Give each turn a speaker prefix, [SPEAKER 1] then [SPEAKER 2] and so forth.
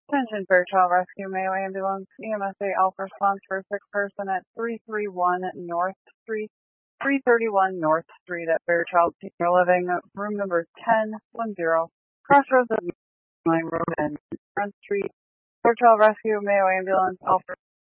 [SPEAKER 1] Attention Fairchild Rescue Mayo Ambulance, EMSA Alpha response for a sick person at 331 North Street, 331 North Street at Fairchild Senior Living, room number 1010, crossroads of Line Road and Front Street. Fairchild Rescue Mayo Ambulance Alpha